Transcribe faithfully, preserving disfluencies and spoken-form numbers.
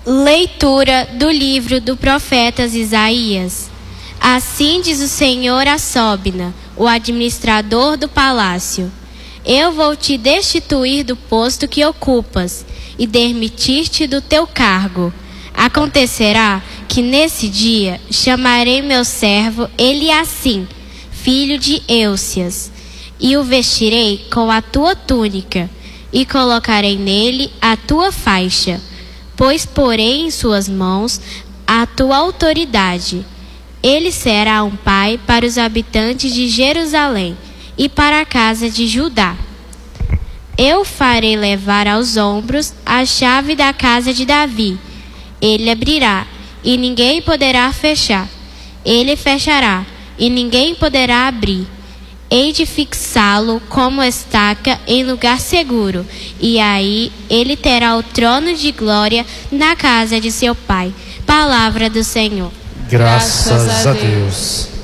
Leitura do livro do profeta Isaías. Assim diz o Senhor a Sobna, o administrador do palácio: Eu vou te destituir do posto que ocupas e demitir-te do teu cargo. Acontecerá que nesse dia chamarei meu servo Eliacim, filho de Elcias, e o vestirei com a tua túnica, e colocarei nele a tua faixa, pois porei em suas mãos a tua autoridade. Ele será um pai para os habitantes de Jerusalém e para a casa de Judá. Eu farei levar aos ombros a chave da casa de Davi. Ele abrirá, e ninguém poderá fechar. Ele fechará, e ninguém poderá abrir. Hei de fixá-lo como estaca em lugar seguro, e aí ele terá o trono de glória na casa de seu pai. Palavra do Senhor. Graças a Deus.